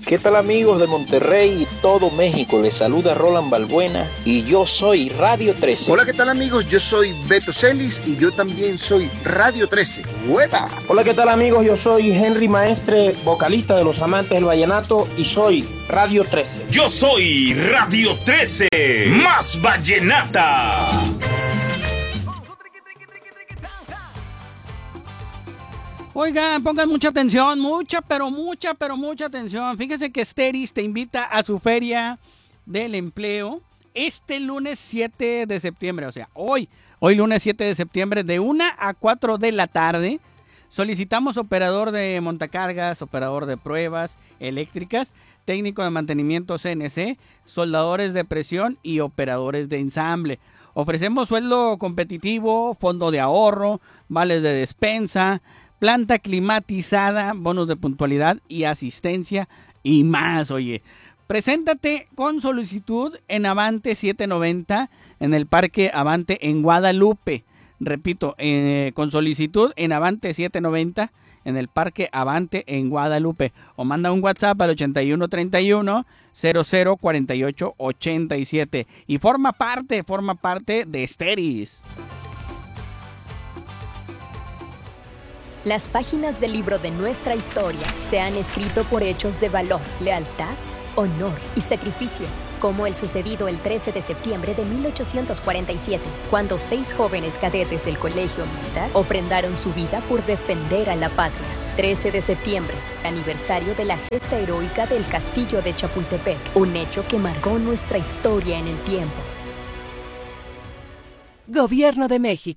¿Qué tal amigos de Monterrey y todo México? Les saluda Roland Balbuena y yo soy Radio 13. Hola, ¿qué tal amigos? Yo soy Beto Celis y yo también soy Radio 13. ¡Hueva! Hola, ¿qué tal amigos? Yo soy Henry Maestre, vocalista de Los Amantes del Vallenato y soy Radio 13. Yo soy Radio 13, más vallenata. Oigan, pongan mucha atención, mucha atención. Fíjense que Steris te invita a su feria del empleo este lunes 7 de septiembre, o sea, hoy lunes 7 de septiembre de 1 a 4 de la tarde. Solicitamos operador de montacargas, operador de pruebas eléctricas, técnico de mantenimiento CNC, soldadores de presión y operadores de ensamble. Ofrecemos sueldo competitivo, fondo de ahorro, vales de despensa, planta climatizada, bonos de puntualidad y asistencia y más. Oye, preséntate con solicitud en Avante 790 en el Parque Avante en Guadalupe. Repito, con solicitud en Avante 790 en el Parque Avante en Guadalupe. O manda un WhatsApp al 8131 0048 87 y forma parte de Steris. Las páginas del libro de nuestra historia se han escrito por hechos de valor, lealtad, honor y sacrificio, como el sucedido el 13 de septiembre de 1847, cuando 6 jóvenes cadetes del Colegio Militar ofrendaron su vida por defender a la patria. 13 de septiembre, aniversario de la gesta heroica del Castillo de Chapultepec, un hecho que marcó nuestra historia en el tiempo. Gobierno de México.